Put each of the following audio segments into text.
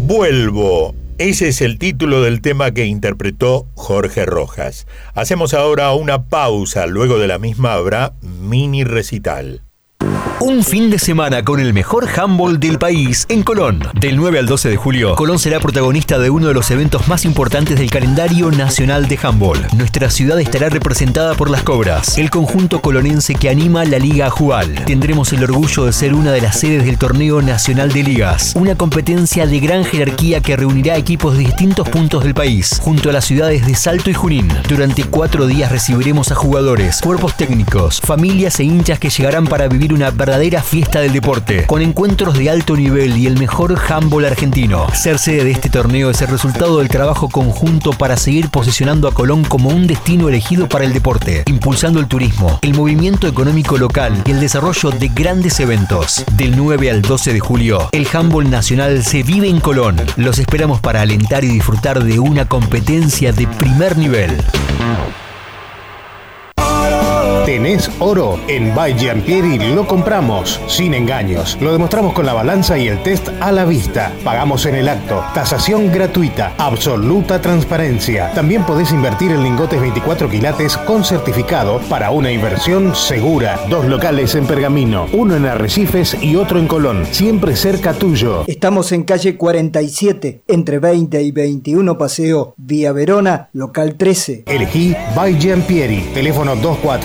Vuelvo. Ese es el título del tema que interpretó Jorge Rojas. Hacemos ahora una pausa, luego de la misma habrá mini recital. Un fin de semana con el mejor handball del país en Colón. Del 9 al 12 de julio, Colón será protagonista de uno de los eventos más importantes del calendario nacional de handball. Nuestra ciudad estará representada por las Cobras, el conjunto colonense que anima la Liga Ajual. Tendremos el orgullo de ser una de las sedes del Torneo Nacional de Ligas, una competencia de gran jerarquía que reunirá equipos de distintos puntos del país, junto a las ciudades de Salto y Junín. Durante 4 días recibiremos a jugadores, cuerpos técnicos, familias e hinchas que llegarán para vivir una verdadera fiesta del deporte, con encuentros de alto nivel y el mejor handball argentino. Ser sede de este torneo es el resultado del trabajo conjunto para seguir posicionando a Colón como un destino elegido para el deporte, impulsando el turismo, el movimiento económico local y el desarrollo de grandes eventos. Del 9 al 12 de julio, el handball nacional se vive en Colón. Los esperamos para alentar y disfrutar de una competencia de primer nivel. ¿Tenés oro? En By Giampieri lo compramos, sin engaños. Lo demostramos con la balanza y el test a la vista. Pagamos en el acto. Tasación gratuita. Absoluta transparencia. También podés invertir en lingotes 24 quilates con certificado para una inversión segura. 2 locales en Pergamino, uno en Arrecifes y otro en Colón. Siempre cerca tuyo. Estamos en calle 47, entre 20 y 21 Paseo, Vía Verona, local 13. Elegí By Giampieri. Teléfono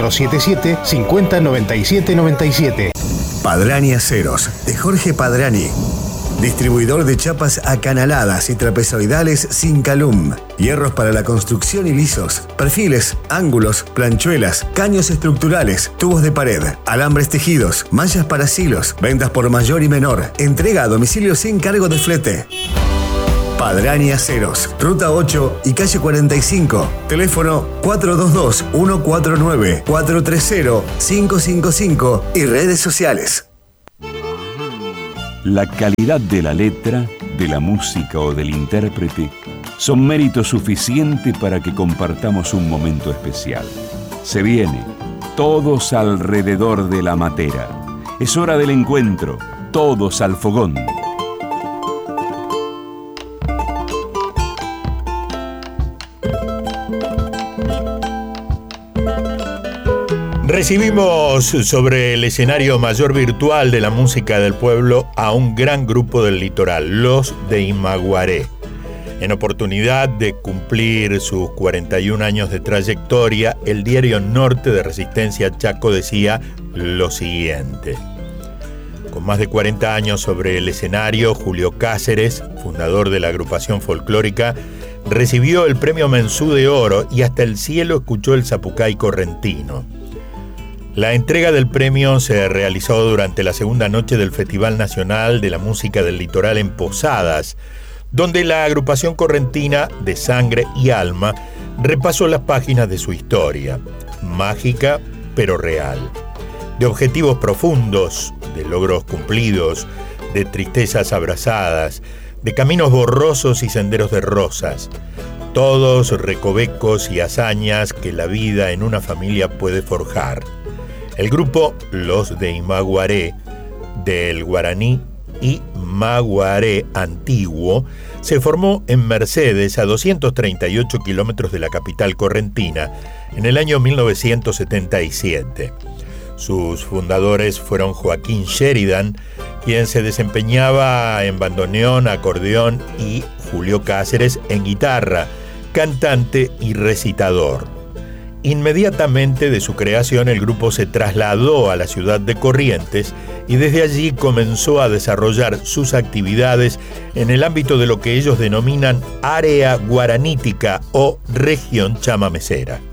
2477-509797. Padrani Aceros, de Jorge Padrani. Distribuidor de chapas acanaladas y trapezoidales sin calum. Hierros para la construcción y lisos. Perfiles, ángulos, planchuelas, caños estructurales, tubos de pared, alambres tejidos, mallas para silos. Ventas por mayor y menor. Entrega a domicilio sin cargo de flete. Padrani Aceros, Ruta 8 y calle 45. Teléfono 422-149-430-555 y redes sociales. La calidad de la letra, de la música o del intérprete son mérito suficiente para que compartamos un momento especial. Se viene, todos alrededor de la matera. Es hora del encuentro, todos al fogón. Recibimos sobre el escenario mayor virtual de la música del pueblo a un gran grupo del litoral, los de Imaguaré. En oportunidad de cumplir sus 41 años de trayectoria, el diario Norte de Resistencia Chaco decía lo siguiente. Con más de 40 años sobre el escenario, Julio Cáceres, fundador de la agrupación folclórica, recibió el premio Mensú de Oro y hasta el cielo escuchó el zapucay correntino. La entrega del premio se realizó durante la segunda noche del Festival Nacional de la Música del Litoral en Posadas, donde la agrupación correntina de Sangre y Alma repasó las páginas de su historia, mágica pero real, de objetivos profundos, de logros cumplidos, de tristezas abrazadas, de caminos borrosos y senderos de rosas, todos recovecos y hazañas que la vida en una familia puede forjar. El grupo Los de Imaguaré, del guaraní Imaguaré antiguo, se formó en Mercedes, a 238 kilómetros de la capital correntina, en el año 1977. Sus fundadores fueron Joaquín Sheridan, quien se desempeñaba en bandoneón, acordeón, y Julio Cáceres en guitarra, cantante y recitador. Inmediatamente de su creación, el grupo se trasladó a la ciudad de Corrientes y desde allí comenzó a desarrollar sus actividades en el ámbito de lo que ellos denominan área guaranítica o región chamamecera.